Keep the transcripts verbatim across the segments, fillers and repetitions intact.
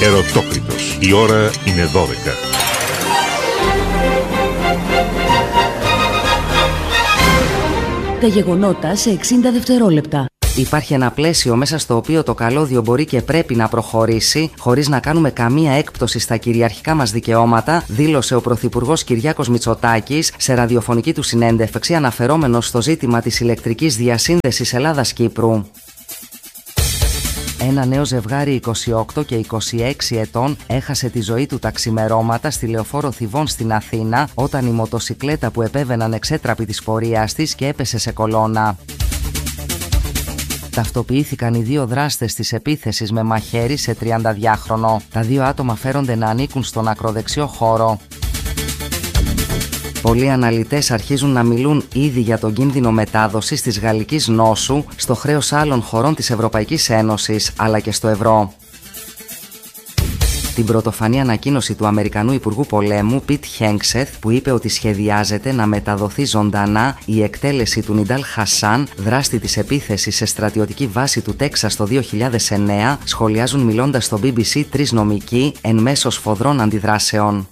Ερωτόκριτος. Η ώρα είναι δώδεκα. Τα γεγονότα σε εξήντα δευτερόλεπτα. Υπάρχει ένα πλαίσιο μέσα στο οποίο το καλώδιο μπορεί και πρέπει να προχωρήσει, χωρίς να κάνουμε καμία έκπτωση στα κυριαρχικά μας δικαιώματα, δήλωσε ο Πρωθυπουργός Κυριάκος Μητσοτάκης σε ραδιοφωνική του συνέντευξη, αναφερόμενος στο ζήτημα της ηλεκτρικής διασύνδεσης Ελλάδας-Κύπρου. Ένα νέο ζευγάρι είκοσι οκτώ και είκοσι έξι ετών έχασε τη ζωή του τα ξημερώματα στη Λεωφόρο Θηβών στην Αθήνα, όταν η μοτοσικλέτα που επέβαιναν εξέτραπη της πορείας της και έπεσε σε κολόνα. Ταυτοποιήθηκαν οι δύο δράστες της επίθεσης με μαχαίρι σε τριανταδυάχρονο. Τα δύο άτομα φέρονται να ανήκουν στον ακροδεξιό χώρο. Πολλοί αναλυτές αρχίζουν να μιλούν ήδη για τον κίνδυνο μετάδοσης της γαλλικής νόσου στο χρέος άλλων χωρών της Ευρωπαϊκής Ένωσης, αλλά και στο ευρώ. Την πρωτοφανή ανακοίνωση του Αμερικανού Υπουργού Πολέμου Πιτ Χέγκσεθ, που είπε ότι σχεδιάζεται να μεταδοθεί ζωντανά η εκτέλεση του Νιντάλ Χασάν, δράστη της επίθεσης σε στρατιωτική βάση του Τέξας το δύο χιλιάδες εννέα, σχολιάζουν μιλώντας στο μπι μπι σι τρεις νομικοί εν μέσω σφοδρών αντιδράσεων.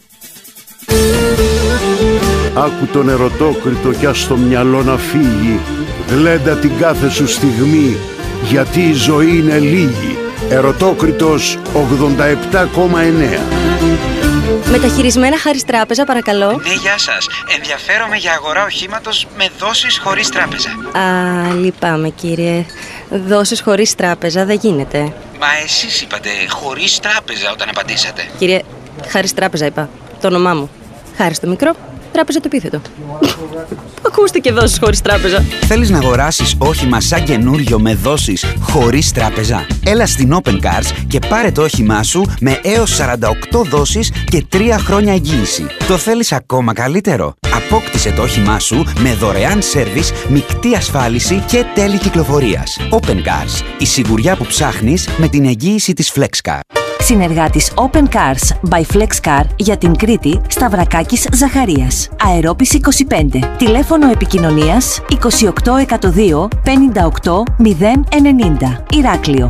Άκου τον ερωτόκριτο κι ας το μυαλό να φύγει. Γλέντα την κάθε σου στιγμή, γιατί η ζωή είναι λίγη. Ερωτόκριτος ογδόντα επτά κόμμα εννέα. Μεταχειρισμένα Χάρις Τράπεζα, παρακαλώ. Ναι, γεια σας. Ενδιαφέρομαι για αγορά οχήματος με δόσεις χωρίς τράπεζα. Α, λυπάμαι κύριε. Δόσεις χωρίς τράπεζα δεν γίνεται. Μα εσείς είπατε χωρίς τράπεζα όταν απαντήσατε. Κύριε, Χάρις Τράπεζα είπα. Το όνομά μου. Χάρις το μικρό, Τράπεζα το επίθετο. Ακούστηκε δόσεις χωρίς τράπεζα. Θέλεις να αγοράσεις όχημα σαν καινούριο με δόσεις χωρίς τράπεζα? Έλα στην Open Cars και πάρε το όχημά σου με έως σαράντα οκτώ δόσεις και τρία χρόνια εγγύηση. Το θέλεις ακόμα καλύτερο? Απόκτησε το όχημά σου με δωρεάν σέρβις, μεικτή ασφάλιση και τέλη κυκλοφορίας. Open Cars. Η σιγουριά που ψάχνεις με την εγγύηση της FlexCar. Συνεργάτης Open Cars by FlexCar για την Κρήτη, Σταυρακάκης Ζαχαρίας. Αερόπης είκοσι πέντε. Τηλέφωνο επικοινωνίας είκοσι οκτώ εκατόν δύο πενήντα οκτώ μηδέν ενενήντα. Ηράκλειο.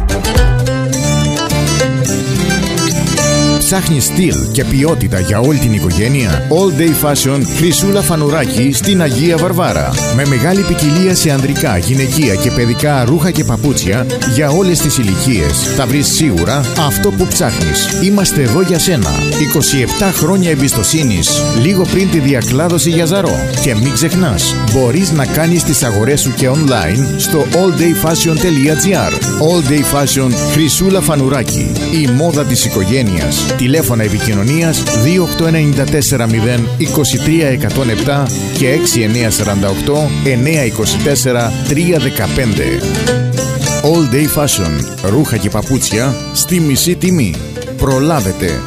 Ψάχνεις στυλ και ποιότητα για όλη την οικογένεια? All Day Fashion Χρυσούλα Φανουράκη στην Αγία Βαρβάρα. Με μεγάλη ποικιλία σε ανδρικά, γυναικεία και παιδικά ρούχα και παπούτσια για όλες τις ηλικίες. Θα βρεις σίγουρα αυτό που ψάχνεις. Είμαστε εδώ για σένα. είκοσι επτά χρόνια εμπιστοσύνης, λίγο πριν τη διακλάδωση για Ζαρό. Και μην ξεχνάς, μπορείς να κάνεις τις αγορές σου και online στο all day fashion τελεία gr. All Day Fashion Χρυσούλα Φανουράκη. Η μόδα της οικογένειας. Τηλέφωνα επικοινωνίας δύο οκτώ εννιά τέσσερα μηδέν είκοσι τρία εκατόν επτά και έξι εννιά τέσσερα οκτώ εννιά είκοσι τέσσερα τρία δεκαπέντε. All Day Fashion. Ρούχα και παπούτσια στη μισή τιμή. Προλάβετε.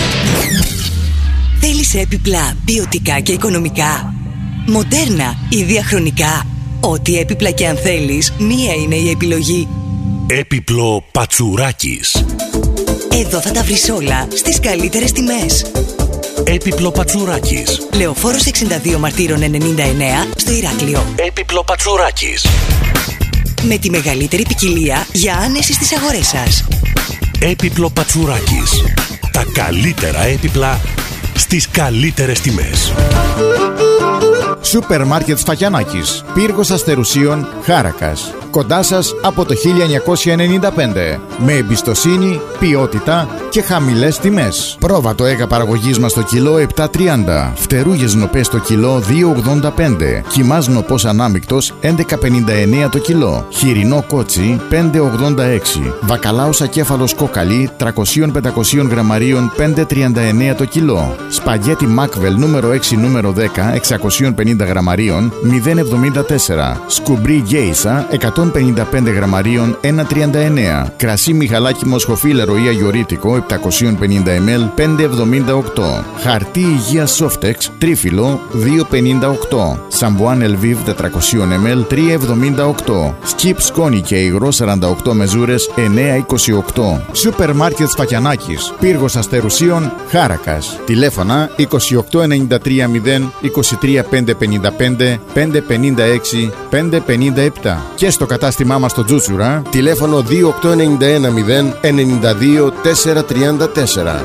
Θέλεις έπιπλα ποιοτικά και οικονομικά? Μοντέρνα ή διαχρονικά? Ό,τι έπιπλα και αν θέλεις, μία είναι η επιλογή. Έπιπλο Πατσουράκης. Εδώ θα τα βρεις όλα στις καλύτερες τιμές. Έπιπλο Πατσουράκης. Λεωφόρος εξήντα δύο Μαρτύρων ενενήντα εννέα στο Ηράκλειο. Έπιπλο Πατσουράκης. Με τη μεγαλύτερη ποικιλία για άνεση στις αγορές σας. Έπιπλο Πατσουράκης. Τα καλύτερα έπιπλα στις καλύτερες τιμές. Σούπερ Μάρκετ Σφακιανάκης, Πύργος Αστερουσίων, Χάρακας. Κοντά σας από το χίλια εννιακόσια ενενήντα πέντε. Με εμπιστοσύνη, ποιότητα και χαμηλές τιμές. Πρόβατο έγα παραγωγής μας το κιλό επτά τριάντα. Φτερούγες νοπές το κιλό δύο ογδόντα πέντε. Κιμάς νοπός ανάμεικτος έντεκα πενήντα εννέα το κιλό. Χοιρινό κότσι πέντε ογδόντα έξι. Βακαλάος ακέφαλος κόκαλη τριακόσια με πεντακόσια γραμμαρίων πέντε τριάντα εννέα το κιλό. Σπαγγέτι Μάκβελ νούμερο έξι νούμερο δέκα εξακόσια πενήντα γραμμαρίων μηδέν εβδομήντα τέσσερα. Σκουμπρί Γκέισα εκατόν πενήντα πέντε γραμμαρίων ένα τριάντα εννέα. Κρασί Μιχαλάκι Μοσχοφίλερο ή αγιορείτικο επτακόσια πενήντα μιλιλίτρα πέντε εβδομήντα οκτώ. Χαρτί υγείας Σόφτεξ τρίφυλλο δύο πενήντα οκτώ. Σαμπουάν Ελβίβ τετρακόσια μιλιλίτρα τρία εβδομήντα οκτώ. Σκιπ σκόνη και υγρό σαράντα οκτώ μεζούρες εννέα είκοσι οκτώ. Σούπερ Μάρκετ Σφακιανάκης, Πύργος Αστερουσίων, Χάρακας. Τηλέφωνα είκοσι οκτώ ενενήντα τρία μηδέν είκοσι τρία πέντε πέντε πέντε πέντε πέντε έξι πέντε πέντε επτά και στο κατάστημά μας στο Τζούτσουρα τηλέφωνο δύο οκτώ εννιά ένα μηδέν εννιά δύο τέσσερα τρία τέσσερα.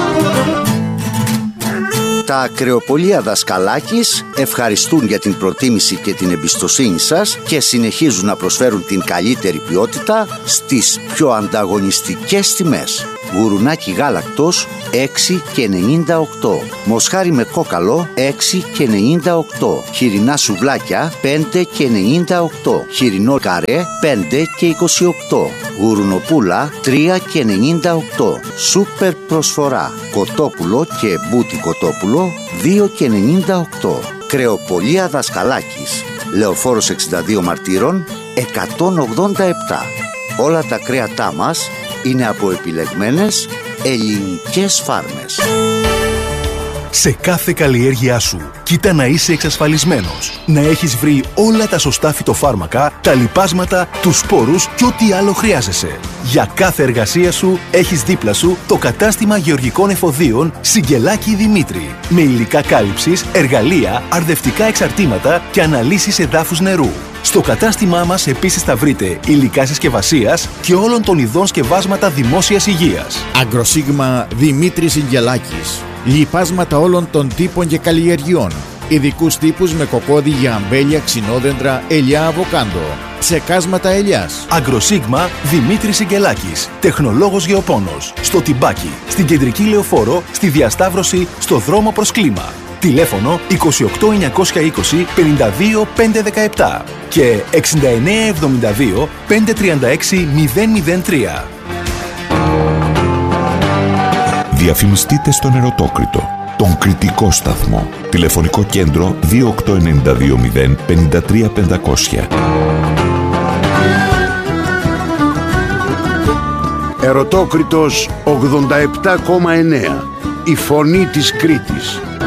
Τα ακρεοπολία Δασκαλάκης ευχαριστούν για την προτίμηση και την εμπιστοσύνη σας και συνεχίζουν να προσφέρουν την καλύτερη ποιότητα στις πιο ανταγωνιστικές τιμές. Γουρουνάκι γάλακτος έξι και ενενήντα οκτώ, μοσχάρι με κόκαλο έξι και ενενήντα οκτώ, χοιρινά σουβλάκια πέντε και ενενήντα οκτώ, χοιρινό καρέ πέντε και είκοσι οκτώ, γουρουνοπούλα τρία και ενενήντα οκτώ, σούπερ προσφορά, κοτόπουλο και μπούτι κοτόπουλο δύο και ενενήντα οκτώ. Κρεοπολία Δασκαλάκης, Λεωφόρος εξήντα δύο Μαρτύρων εκατόν ογδόντα επτά. Όλα τα κρέατά μας είναι από επιλεγμένες ελληνικές φάρμες. Σε κάθε καλλιέργειά σου, κοίτα να είσαι εξασφαλισμένος. Να έχεις βρει όλα τα σωστά φυτοφάρμακα, τα λιπάσματα, τους σπόρους και ό,τι άλλο χρειάζεσαι. Για κάθε εργασία σου, έχεις δίπλα σου το κατάστημα γεωργικών εφοδίων Σιγκελάκη Δημήτρη. Με υλικά κάλυψης, εργαλεία, αρδευτικά εξαρτήματα και αναλύσεις εδάφους νερού. Στο κατάστημά μας επίσης θα βρείτε υλικά συσκευασίας και όλων των ειδών σκευάσματα δημόσιας υγείας. Αγκροσίγμα Δημήτρης Σιγκελάκης. Λιπάσματα όλων των τύπων και καλλιεργειών. Ειδικούς τύπους με κοκόδι για αμπέλια, ξινόδεντρα, ελιά, αβοκάντο. Ψεκάσματα ελιάς. Αγκροσίγμα Δημήτρης Σιγκελάκης. Τεχνολόγος γεωπόνος. Στο Τιμπάκι, στην Κεντρική Λεωφόρο, στη Διασταύρωση, στο δρόμο προς Κλίμα. Τηλέφωνο είκοσι οκτώ εννιακόσια είκοσι πενήντα δύο πεντακόσια δεκαεπτά και εξήντα εννέα εβδομήντα δύο πεντακόσια τριάντα έξι μηδέν μηδέν τρία. Διαφημιστείτε στον Ερωτόκριτο, τον κριτικό σταθμό. Τηλεφωνικό κέντρο δύο οκτώ εννιά δύο μηδέν πέντε τρία πεντακόσια. Ερωτόκριτος ογδόντα επτά κόμμα εννέα. Η φωνή της Κρήτης.